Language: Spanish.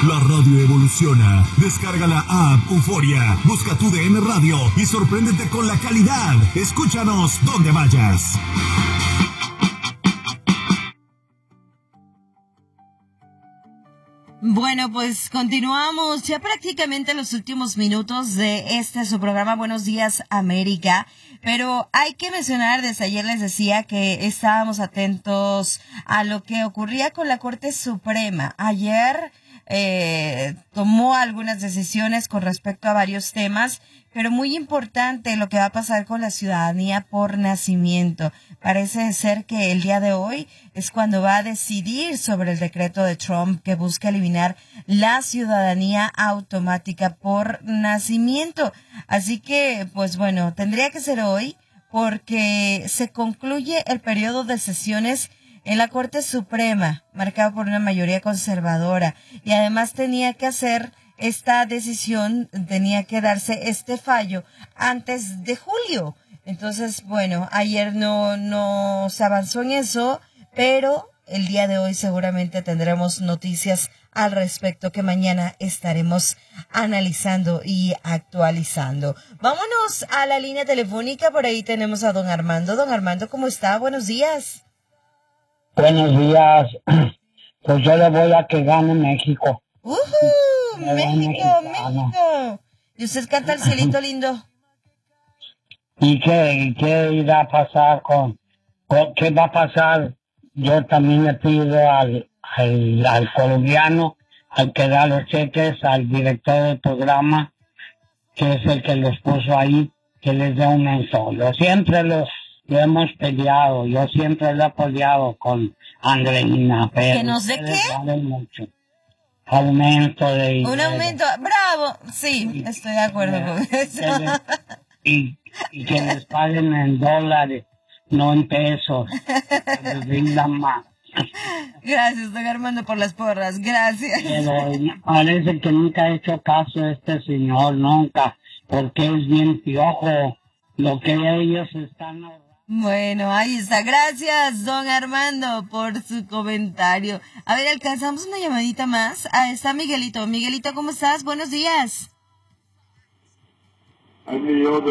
La radio evoluciona. Descarga la app Euforia. Busca tu DN Radio y sorpréndete con la calidad. Escúchanos donde vayas. Bueno, pues continuamos ya prácticamente en los últimos minutos de su programa Buenos Días América, pero hay que mencionar, desde ayer les decía que estábamos atentos a lo que ocurría con la Corte Suprema. Ayer tomó algunas decisiones con respecto a varios temas, pero muy importante lo que va a pasar con la ciudadanía por nacimiento. Parece ser que el día de hoy es cuando va a decidir sobre el decreto de Trump que busca eliminar la ciudadanía automática por nacimiento. Así que, pues bueno, tendría que ser hoy porque se concluye el periodo de sesiones en la Corte Suprema, marcado por una mayoría conservadora, y además tenía que hacer esta decisión, tenía que darse este fallo antes de julio. Entonces, bueno, ayer no se avanzó en eso, pero el día de hoy seguramente tendremos noticias al respecto que mañana estaremos analizando y actualizando. Vámonos a la línea telefónica, por ahí tenemos a don Armando. Don Armando, ¿cómo está? Buenos días. Buenos días. Pues yo le voy a que gane México. México. ¿Y usted canta el cielito lindo? ¿Y qué irá a pasar qué va a pasar? Yo también le pido al colombiano, al que da los cheques, al director del programa, que es el que los puso ahí, que les dé un mensaje. Yo siempre lo hemos peleado, yo siempre lo he apoyado con Andreina, pero ¿que nos dé qué? Vale mucho. Aumento de dinero. Un aumento, bravo, sí, estoy de acuerdo con eso. Y que les paguen en dólares, no en pesos, que les rindan más. Gracias, don Armando, por las porras, gracias. Pero parece que nunca ha hecho caso este señor, nunca, porque es bien piojo lo que ellos están ahorrando. Bueno, ahí está. Gracias, don Armando, por su comentario. A ver, alcanzamos una llamadita más. Ahí está Miguelito. Miguelito, ¿cómo estás? Buenos días.